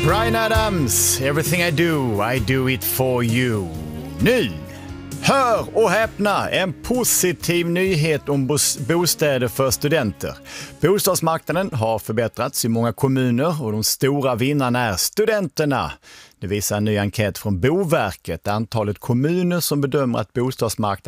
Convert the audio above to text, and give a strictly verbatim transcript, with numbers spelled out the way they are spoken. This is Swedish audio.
Bryan Adams, Everything I do, I do it for you. Nu, hör och häpna, en positiv nyhet om bostäder för studenter. Bostadsmarknaden har förbättrats i många kommuner och de stora vinnarna är studenterna. Det visar en ny enkät från Boverket. Antalet kommuner som bedömer att bostadsmarknaden